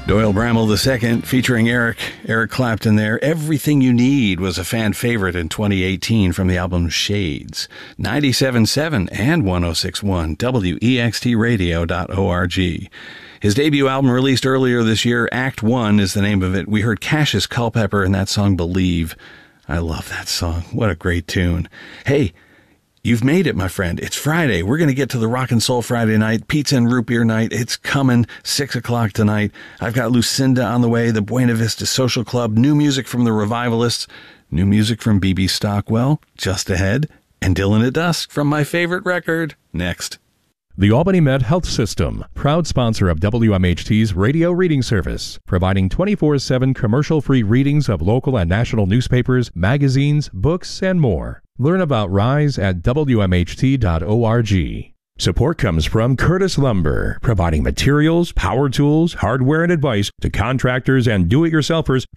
Doyle Bramall II featuring Eric Clapton there. Everything You Need was a fan favorite in 2018 from the album Shades. 97.7 and 106.1 WEXTradio.org. His debut album released earlier this year, Act One is the name of it. We heard Cassius Culpepper in that song Believe. I love that song. What a great tune. Hey, you've made it, my friend. It's Friday. We're going to get to the Rock and Soul Friday night, pizza and root beer night. It's coming, 6 o'clock tonight. I've got Lucinda on the way, the Buena Vista Social Club, new music from the Revivalists, new music from B.B. Stockwell, just ahead, and Dylan at Dusk from My Favorite Record, next. The Albany Med Health System, proud sponsor of WMHT's radio reading service, providing 24/7 commercial-free readings of local and national newspapers, magazines, books, and more. Learn about RISE at WMHT.org. Support comes from Curtis Lumber, providing materials, power tools, hardware, and advice to contractors and do-it-yourselfers